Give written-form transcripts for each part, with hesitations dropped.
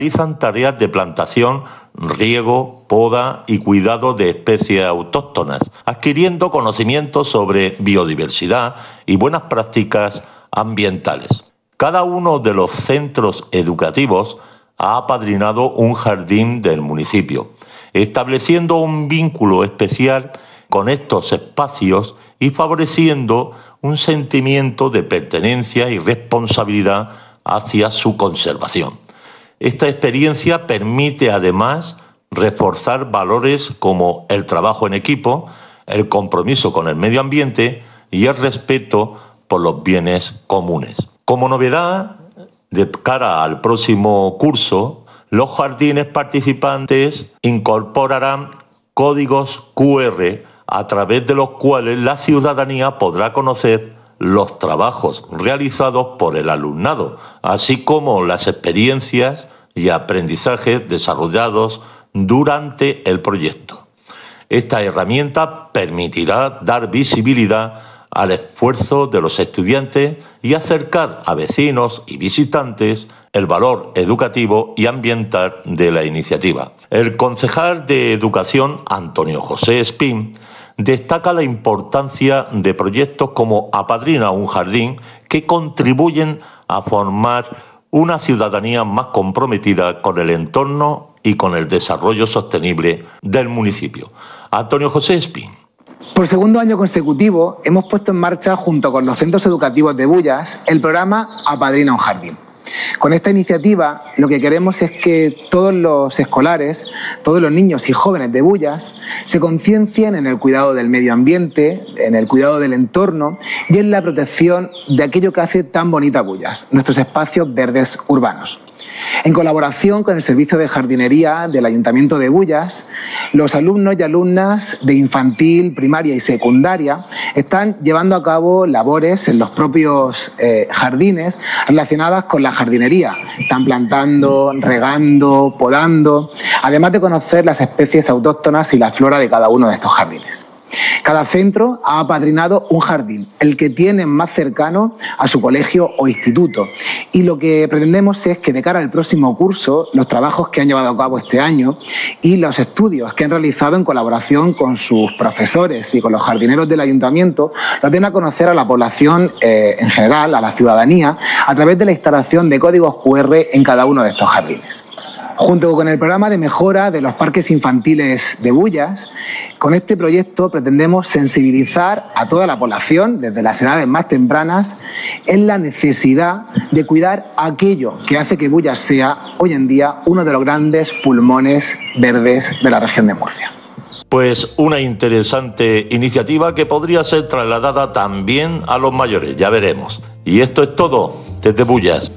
realizan tareas de plantación, riego, poda y cuidado de especies autóctonas, adquiriendo conocimientos sobre biodiversidad y buenas prácticas ambientales. Cada uno de los centros educativos ha apadrinado un jardín del municipio, estableciendo un vínculo especial con estos espacios y favoreciendo un sentimiento de pertenencia y responsabilidad hacia su conservación. Esta experiencia permite además reforzar valores como el trabajo en equipo, el compromiso con el medio ambiente y el respeto por los bienes comunes. Como novedad, de cara al próximo curso, los jardines participantes incorporarán códigos QR a través de los cuales la ciudadanía podrá conocer los trabajos realizados por el alumnado, así como las experiencias y aprendizajes desarrollados durante el proyecto. Esta herramienta permitirá dar visibilidad al esfuerzo de los estudiantes y acercar a vecinos y visitantes el valor educativo y ambiental de la iniciativa. El concejal de Educación, Antonio José Espín, destaca la importancia de proyectos como Apadrina un Jardín, que contribuyen a formar una ciudadanía más comprometida con el entorno y con el desarrollo sostenible del municipio. Antonio José Espín. Por segundo año consecutivo hemos puesto en marcha, junto con los centros educativos de Bullas, el programa Apadrina un Jardín. Con esta iniciativa lo que queremos es que todos los escolares, todos los niños y jóvenes de Bullas se conciencien en el cuidado del medio ambiente, en el cuidado del entorno y en la protección de aquello que hace tan bonita Bullas, nuestros espacios verdes urbanos. En colaboración con el Servicio de Jardinería del Ayuntamiento de Bullas, los alumnos y alumnas de infantil, primaria y secundaria están llevando a cabo labores en los propios jardines relacionadas con la jardinería. Están plantando, regando, podando, además de conocer las especies autóctonas y la flora de cada uno de estos jardines. Cada centro ha apadrinado un jardín, el que tienen más cercano a su colegio o instituto. Y lo que pretendemos es que de cara al próximo curso, los trabajos que han llevado a cabo este año y los estudios que han realizado en colaboración con sus profesores y con los jardineros del ayuntamiento, los den a conocer a la población en general, a la ciudadanía, a través de la instalación de códigos QR en cada uno de estos jardines. Junto con el programa de mejora de los parques infantiles de Bullas, con este proyecto pretendemos sensibilizar a toda la población, desde las edades más tempranas, en la necesidad de cuidar aquello que hace que Bullas sea, hoy en día, uno de los grandes pulmones verdes de la región de Murcia. Pues una interesante iniciativa que podría ser trasladada también a los mayores, ya veremos. Y esto es todo desde Bullas.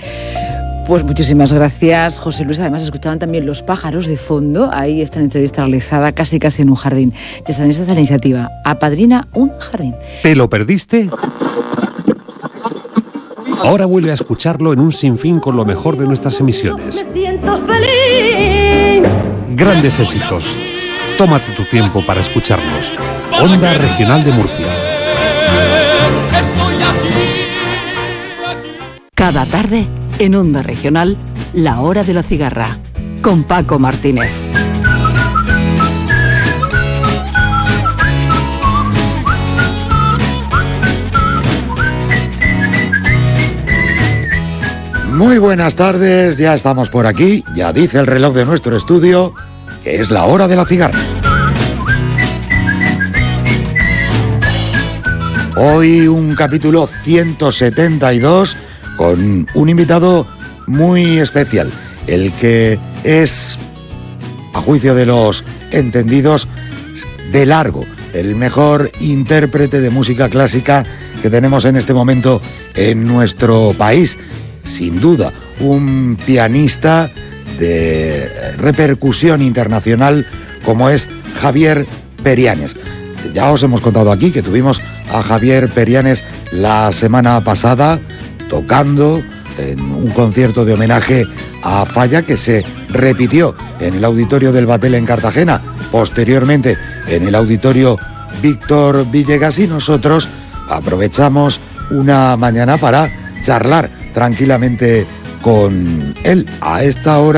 Pues muchísimas gracias, José Luis. Además, escuchaban también los pájaros de fondo. Ahí está la entrevista realizada casi en un jardín. Ya saben, esta es la iniciativa. Apadrina un Jardín. ¿Te lo perdiste? Ahora vuelve a escucharlo en un sinfín con lo mejor de nuestras emisiones. Grandes éxitos. Tómate tu tiempo para escucharnos. Onda Regional de Murcia. Cada tarde, en Onda Regional, La Hora de la Cigarra, con Paco Martínez. Muy buenas tardes, ya estamos por aquí, ya dice el reloj de nuestro estudio que es la hora de la cigarra. Hoy un capítulo 172 con un invitado muy especial, el que es, a juicio de los entendidos, de largo, el mejor intérprete de música clásica que tenemos en este momento en nuestro país. Sin duda, un pianista de repercusión internacional como es Javier Perianes. Ya os hemos contado aquí que tuvimos a Javier Perianes la semana pasada tocando en un concierto de homenaje a Falla que se repitió en el auditorio del Batel en Cartagena, posteriormente en el auditorio Víctor Villegas, y nosotros aprovechamos una mañana para charlar tranquilamente con él a esta hora.